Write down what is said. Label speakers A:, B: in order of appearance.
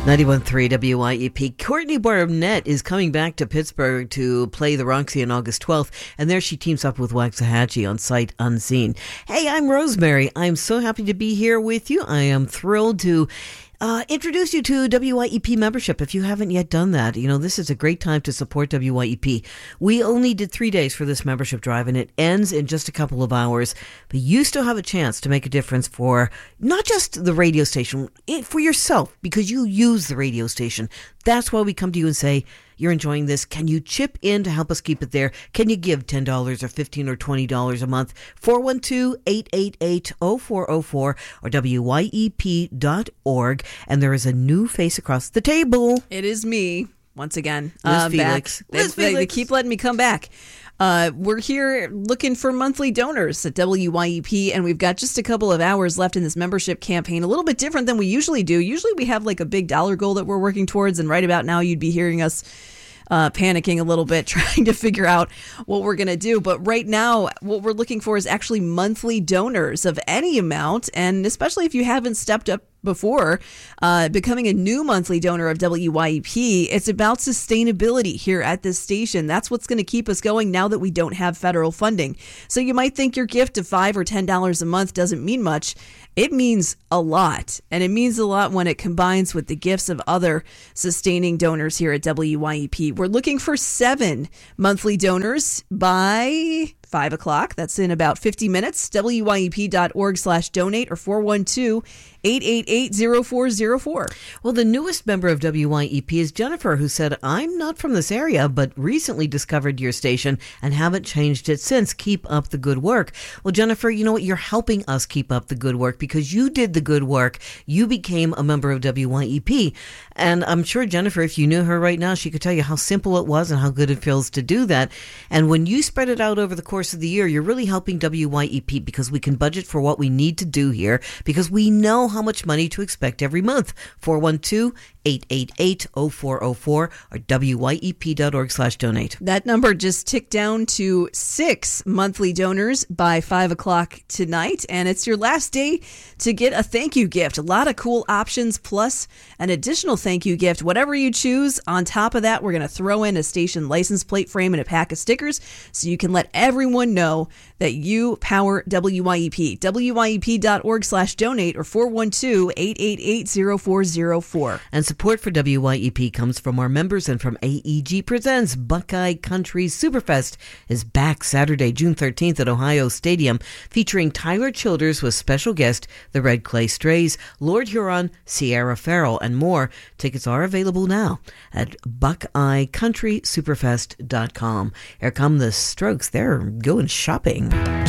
A: 91.3 WYEP. Courtney Barnett is coming back to Pittsburgh to play the Roxy on August 12th, and there she teams up with Waxahachie on Sight Unseen. Hey, I'm Rosemary. I'm so happy to be here with you. I am thrilled to introduce you to WYEP membership. If you haven't yet done that, you know, this is a great time to support WYEP. We only did 3 days for this membership drive, and it ends in just a couple of hours. But you still have a chance to make a difference for not just the radio station, for yourself, because you use the radio station. That's why we come to you and say, you're enjoying this. Can you chip in to help us keep it there? Can you give $10 or $15 or $20 a month? 412-888-0404 or WYEP.org. And there is a new face across the table.
B: It is me, once again.
A: Liz Felix.
B: They keep letting me come back. We're here looking for monthly donors at WYEP, and we've got just a couple of hours left in this membership campaign. A little bit different than we usually do. Usually we have like a big dollar goal that we're working towards, and right about now you'd be hearing us panicking a little bit, trying to figure out what we're going to do. But right now, what we're looking for is actually monthly donors of any amount, and especially if you haven't stepped up before becoming a new monthly donor of WYEP. It's about sustainability here at this station. That's what's going to keep us going now that we don't have federal funding. So you might think your gift of $5 or $10 a month doesn't mean much. It means a lot, and it means a lot when it combines with the gifts of other sustaining donors here at WYEP. We're looking for 7 monthly donors by 5 o'clock. That's in about 50 minutes. WYEP.org/donate or 412-888-0404.
A: Well, the newest member of WYEP is Jennifer, who said, I'm not from this area, but recently discovered your station and haven't changed it since. Keep up the good work. Well, Jennifer, you know what? You're helping us keep up the good work because you did the good work. You became a member of WYEP. And I'm sure, Jennifer, if you knew her right now, she could tell you how simple it was and how good it feels to do that. And when you spread it out over the course of the year, you're really helping WYEP because we can budget for what we need to do here because we know how much money to expect every month. 412-888-0404 or WYEP.org/donate.
B: That number just ticked down to 6 monthly donors by 5 o'clock tonight, and it's your last day to get a thank you gift. A lot of cool options, plus an additional thank you gift. Whatever you choose, on top of that, we're going to throw in a station license plate frame and a pack of stickers so you can let everyone know that you power WYEP. WYEP.org/donate or 412-888-0404.
A: And support for WYEP comes from our members and from AEG Presents. Buckeye Country Superfest is back Saturday, June 13th at Ohio Stadium, featuring Tyler Childers with special guest, the Red Clay Strays, Lord Huron, Sierra Farrell, and more. Tickets are available now at BuckeyeCountrySuperfest.com. Here come the Strokes. They're going shopping.